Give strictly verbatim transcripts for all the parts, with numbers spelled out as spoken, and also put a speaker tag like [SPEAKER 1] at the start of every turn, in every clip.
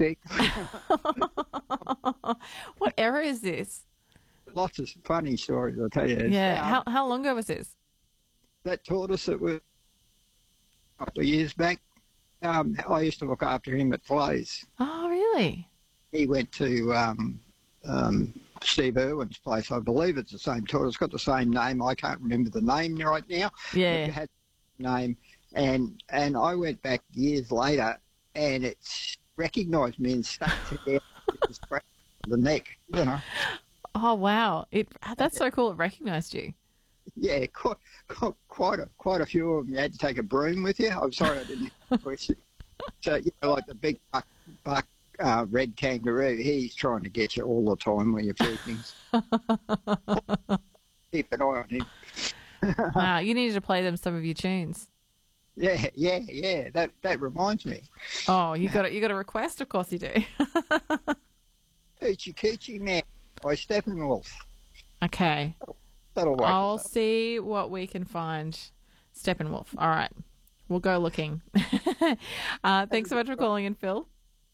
[SPEAKER 1] stick.
[SPEAKER 2] What era is this?
[SPEAKER 1] Lots of funny stories, I'll tell you.
[SPEAKER 2] Yeah.
[SPEAKER 1] Um,
[SPEAKER 2] How how long ago was this?
[SPEAKER 1] that tortoise that was a couple of years back, um, I used to look after him at Flo's.
[SPEAKER 2] Oh, really?
[SPEAKER 1] He went to um, um, Steve Irwin's place. I believe it's the same tortoise. It's got the same name. I can't remember the name right now.
[SPEAKER 2] Yeah.
[SPEAKER 1] But it had the name. And, and I went back years later, and it's recognised me and stuck to the, the neck, you know.
[SPEAKER 2] Oh, wow. It that's so cool. It recognised you.
[SPEAKER 1] Yeah, quite, quite a quite a few of them. You had to take a broom with you. I'm sorry, I didn't have a question. So, you know, like the big buck, buck uh, red kangaroo, he's trying to get you all the time when you're feeding. Keep an eye on him.
[SPEAKER 2] Wow, you needed to play them some of your tunes.
[SPEAKER 1] Yeah, yeah, yeah. That that reminds me.
[SPEAKER 2] Oh, you got it. You got a request? Of course you do.
[SPEAKER 1] Hoochie Coochie Man by Steppenwolf.
[SPEAKER 2] Okay.
[SPEAKER 1] That'll work.
[SPEAKER 2] I'll see what we can find. Steppenwolf. All right. We'll go looking. uh, thanks so much for calling in, Phil.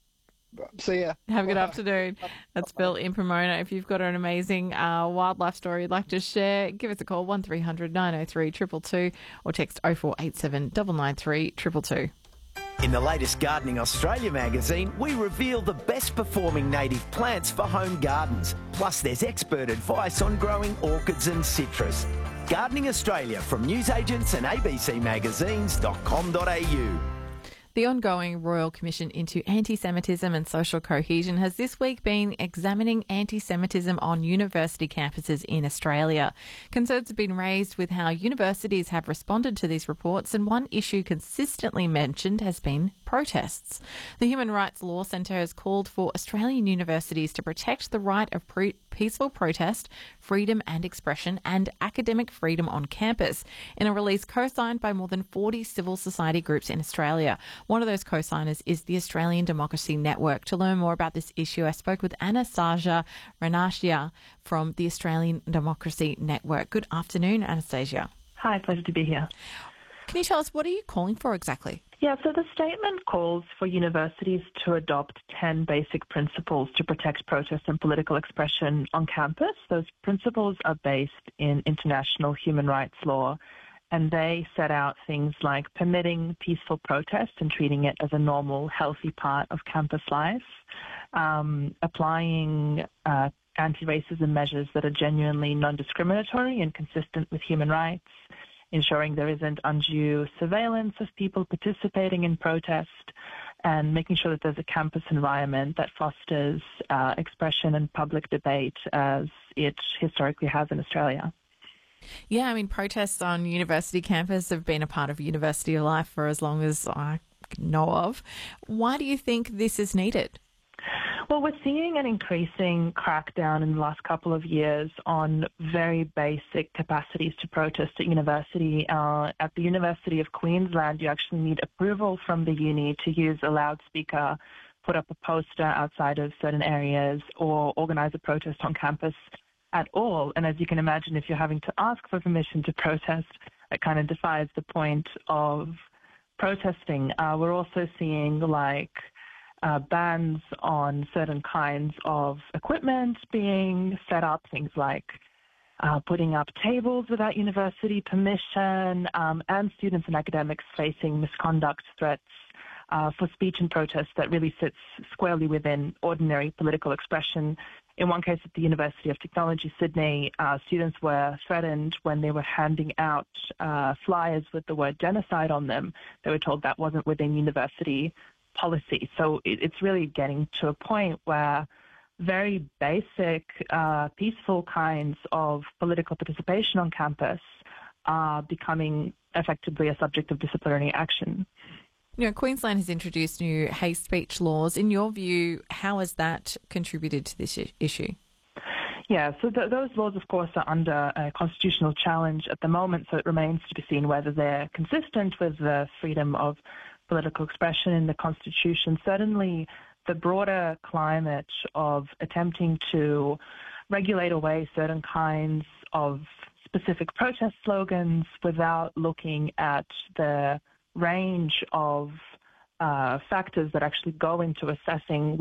[SPEAKER 1] See ya.
[SPEAKER 2] Have a good
[SPEAKER 1] Bye.
[SPEAKER 2] afternoon. That's Phil in Pomona. If you've got an amazing uh, wildlife story you'd like to share, give us a call, one three hundred nine oh three two two two, or text oh four eight seven nine nine three two two two.
[SPEAKER 3] In the latest Gardening Australia magazine, we reveal the best performing native plants for home gardens. Plus, there's expert advice on growing orchids and citrus. Gardening Australia from newsagents and a b c magazines dot com dot a u.
[SPEAKER 2] The ongoing Royal Commission into Anti-Semitism and Social Cohesion has this week been examining anti-Semitism on university campuses in Australia. Concerns have been raised with how universities have responded to these reports, and one issue consistently mentioned has been protests. The Human Rights Law Centre has called for Australian universities to protect the right of pre- peaceful protest, freedom and expression, and academic freedom on campus in a release co-signed by more than forty civil society groups in Australia. One of those co-signers is the Australian Democracy Network. To learn more about this issue, I spoke with Anastasia Ranashia from the Australian Democracy Network. Good afternoon, Anastasia.
[SPEAKER 4] Hi, pleasure to be here.
[SPEAKER 2] Can you tell us, what are you calling for exactly?
[SPEAKER 4] Yeah, so the statement calls for universities to adopt ten basic principles to protect protest and political expression on campus. Those principles are based in international human rights law, and they set out things like permitting peaceful protest and treating it as a normal, healthy part of campus life, um, applying uh, anti-racism measures that are genuinely non-discriminatory and consistent with human rights, ensuring there isn't undue surveillance of people participating in protest, and making sure that there's a campus environment that fosters uh, expression and public debate as it historically has in Australia.
[SPEAKER 2] Yeah, I mean, protests on university campus have been a part of university life for as long as I know of. Why do you think this is needed?
[SPEAKER 4] Well, we're seeing an increasing crackdown in the last couple of years on very basic capacities to protest at university. Uh, at the University of Queensland, you actually need approval from the uni to use a loudspeaker, put up a poster outside of certain areas, or organise a protest on campus at all. And as you can imagine, if you're having to ask for permission to protest, it kind of defies the point of protesting. Uh, we're also seeing like uh, bans on certain kinds of equipment being set up, things like uh, putting up tables without university permission, um, and students and academics facing misconduct threats uh, for speech and protest that really sits squarely within ordinary political expression. In one case at the University of Technology, Sydney, uh, students were threatened when they were handing out uh, flyers with the word genocide on them. They were told that wasn't within university policy. So it, it's really getting to a point where very basic, uh, peaceful kinds of political participation on campus are becoming effectively a subject of disciplinary action.
[SPEAKER 2] You know, Queensland has introduced new hate speech laws. In your view, how has that contributed to this issue?
[SPEAKER 4] Yeah, so th- those laws, of course, are under a constitutional challenge at the moment, so it remains to be seen whether they're consistent with the freedom of political expression in the Constitution. Certainly, the broader climate of attempting to regulate away certain kinds of specific protest slogans without looking at the range of uh, factors that actually go into assessing